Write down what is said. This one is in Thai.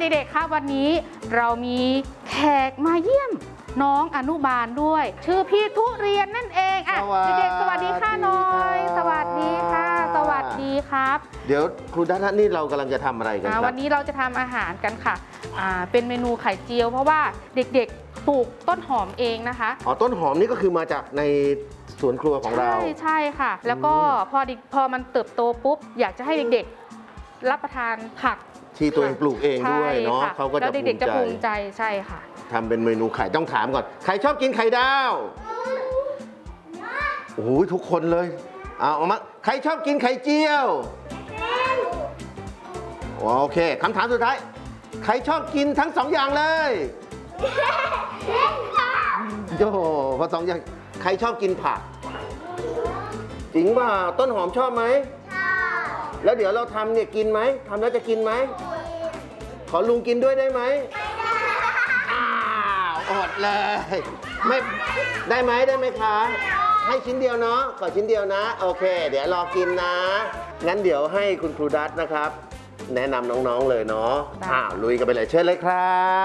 เด็กๆครับวันนี้เรามีแขกมาเยี่ยมน้องอนุบาลด้วย ชื่อพี่ทุเรียนนั่นเองอ่ะเด็กๆสวัสดีค่ะน้อยสวัสดีค่ะสวัสดีครับเดี๋ยวครูดัทนี่เรากำลังจะทำอะไรกันครับวันนี้เราจะทำอาหารกันค่ะเป็นเมนูไข่เจียวเพราะว่าเด็กๆปลูกต้นหอมเองนะคะอ๋อต้นหอมนี่ก็คือมาจากในสวนครัวของเราใช่ค่ะแล้วก็พอมันเติบโตปุ๊บอยากจะให้เด็กๆรับประทานผักที่ตัวเองปลูกเองด้วยเนาะเขาก็จะภูมิใจใช่ค่ะทำเป็นเมนูไข่ต้องถามก่อนใครชอบกินไข่ดาวโอ้โหทุกคนเลยเอามาใครชอบกินไข่เจียวโอเคคำถามสุดท้ายใครชอบกินทั้ง2 อย่างเลยโย่พอ2 อย่างใครชอบกินผักจริงป่ะต้นหอมชอบไหมชอบแล้วเดี๋ยวเราทำเนี่ยกินไหมทำแล้วจะกินไหมขอลุงกินด้วยได้ไหมอดเลยไม่ได้ไหมคะให้ชิ้นเดียวเนาะขอชิ้นเดียวนะโอเคเดี๋ยวรอกินนะงั้นเดี๋ยวให้คุณครูดัทนะครับแนะนำน้องๆเลยเนาะลุยกันไปเลยเชิญเลยครับ